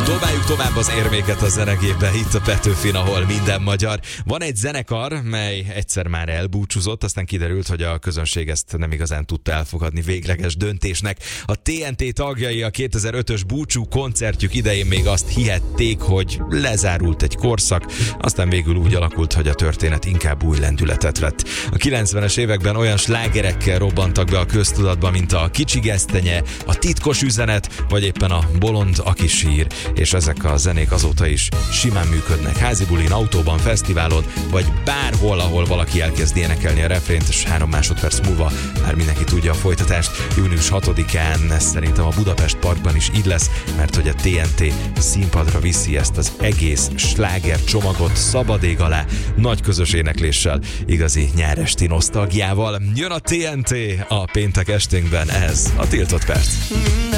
Dobáljuk tovább az érméket a zenegépbe, itt a Petőfin, ahol minden magyar. Van egy zenekar, mely egyszer már elbúcsúzott, aztán kiderült, hogy a közönség ezt nem igazán tudta elfogadni végleges döntésnek. A TNT tagjai a 2005-ös búcsú koncertjük idején még azt hihették, hogy lezárult egy korszak, aztán végül úgy alakult, hogy a történet inkább új lendületet vett. A 90-es években olyan slágerekkel robbantak be a köztudatba, mint a Kicsi gesztenye, a Titkos üzenet, vagy éppen a Bolond, aki sír, és ezek a zenék azóta is simán működnek. Házi bulin, autóban, fesztiválon, vagy bárhol, ahol valaki elkezd énekelni a refrént, és 3 másodperc múlva már mindenki tudja a folytatást. Június 6-án szerintem a Budapest Parkban is így lesz, mert hogy a TNT színpadra viszi ezt az egész sláger csomagot szabad ég alá, nagy közös énekléssel, igazi nyáresti nosztalgiával. Jön a TNT a péntek esténkben, ez a Tiltott Perc.